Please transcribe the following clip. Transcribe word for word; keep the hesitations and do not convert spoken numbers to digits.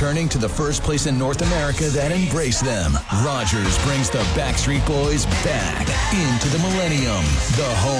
returning to the first place in North America that embraced them. Rogers brings the Backstreet Boys back into the millennium. The home